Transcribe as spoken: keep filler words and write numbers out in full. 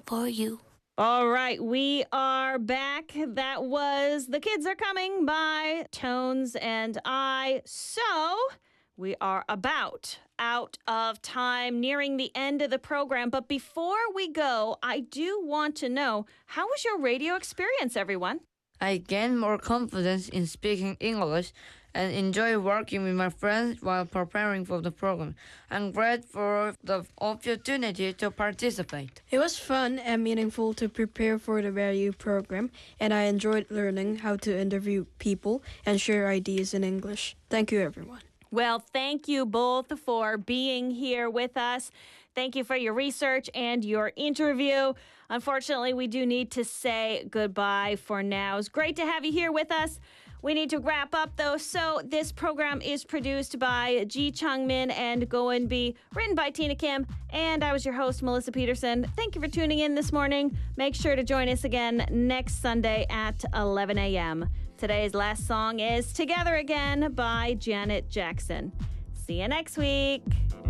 for you. All right, we are back. That was The Kids Are Coming by Tones and I. So we are about out of time, nearing the end of the program. But before we go, I do want to know, how was your radio experience, everyone? I gained more confidence in speaking English and enjoy working with my friends while preparing for the program. I'm grateful for the opportunity to participate. It was fun and meaningful to prepare for the radio program, and I enjoyed learning how to interview people and share ideas in English. Thank you, everyone. Well, thank you both for being here with us. Thank you for your research and your interview. Unfortunately, we do need to say goodbye for now. It's great to have you here with us. We need to wrap up, though. So this program is produced by Ji Chang-min and Go Eun-bi, written by Tina Kim, and I was your host, Melissa Peterson. Thank you for tuning in this morning. Make sure to join us again next Sunday at eleven a.m. Today's last song is Together Again by Janet Jackson. See you next week.